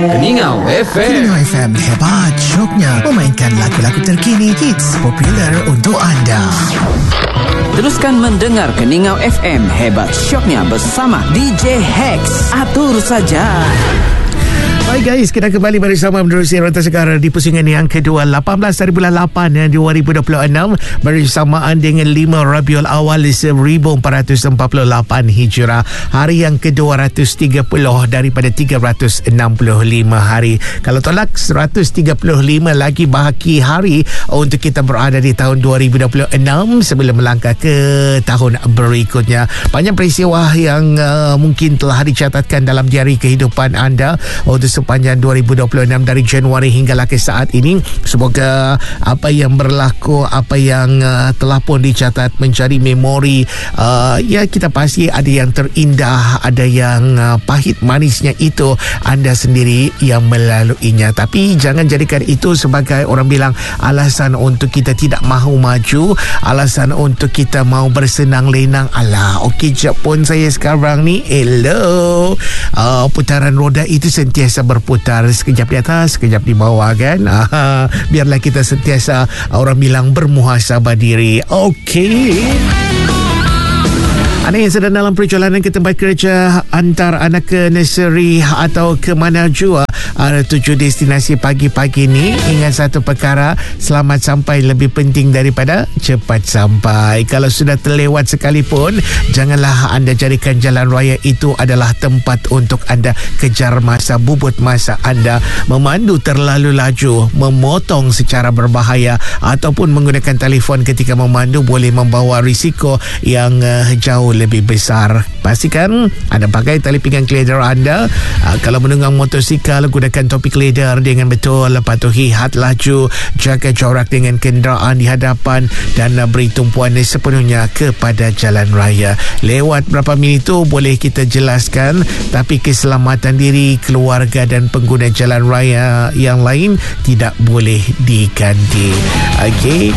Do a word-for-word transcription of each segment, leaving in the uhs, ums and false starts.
Keningau F M. Keningau F M, hebat syoknya memainkan lagu-lagu terkini, hits popular untuk anda. Teruskan mendengar Keningau F M, hebat syoknya bersama D J Hex. Atur saja. Baik guys, kita kembali bersama menerusi Rantau Segar di pusingan yang kedua lapan belas hari bulan lapan dua ribu dua puluh enam bersamaan dengan lima Rabiul Awal seribu empat ratus empat puluh lapan Hijrah, hari yang ke dua ratus tiga puluh daripada tiga ratus enam puluh lima hari. Kalau tolak seratus tiga puluh lima lagi bahagi hari untuk kita berada di tahun dua ribu dua puluh enam sebelum melangkah ke tahun berikutnya. Banyak peristiwa yang uh, mungkin telah dicatatkan dalam diari kehidupan anda untuk sepanjang dua ribu dua puluh enam dari Januari hinggalah ke saat ini. Semoga apa yang berlaku, apa yang uh, telah pun dicatat menjadi memori. Uh, ya, kita pasti ada yang terindah, ada yang uh, pahit manisnya itu anda sendiri yang melaluinya. Tapi jangan jadikan itu sebagai orang bilang alasan untuk kita tidak mahu maju, alasan untuk kita mahu bersenang lenang. Alah, okey jap pun saya sekarang ni. Hello. Uh, putaran roda itu sentiasa berputar, sekejap di atas, sekejap di bawah kan. Aha, biarlah kita sentiasa orang bilang bermuhasabah diri. Okey. Anda yang sedang dalam perjalanan ke tempat kerja, hantar anak ke nursery atau ke mana jua, ada tujuh destinasi pagi-pagi ni, ingat satu perkara, selamat sampai lebih penting daripada cepat sampai. Kalau sudah terlewat sekalipun, janganlah anda jadikan jalan raya itu adalah tempat untuk anda kejar masa, bubut masa anda. Memandu terlalu laju, memotong secara berbahaya ataupun menggunakan telefon ketika memandu boleh membawa risiko yang uh, jauh lebih besar. Pastikan anda pakai tali pinggang leather anda. uh, Kalau menunggang motosikal, gunakan topik leather dengan betul. Patuhi had laju, jaga jarak dengan kenderaan di hadapan dan uh, beri tumpuan sepenuhnya kepada jalan raya. Lewat berapa minit itu boleh kita jelaskan, tapi keselamatan diri, keluarga dan pengguna jalan raya yang lain tidak boleh diganti. Okey.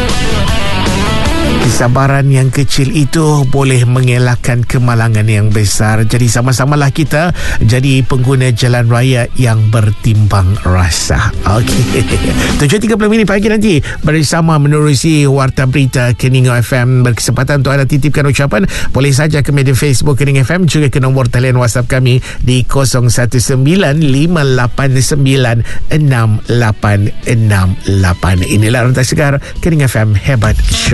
Kesabaran yang kecil itu boleh mengelakkan kemalangan yang besar. Jadi sama-samalah kita jadi pengguna jalan raya yang bertimbang rasa. Okey. tujuh tiga puluh minit pagi nanti bersama menerusi Warta Berita Keningau F M. Berkesempatan untuk anda titipkan ucapan, boleh saja ke media Facebook Keningau F M, juga ke nombor talian WhatsApp kami di kosong satu sembilan lima lapan sembilan enam lapan enam lapan. Inilah Rantau Segar Keningau F M, hebat show.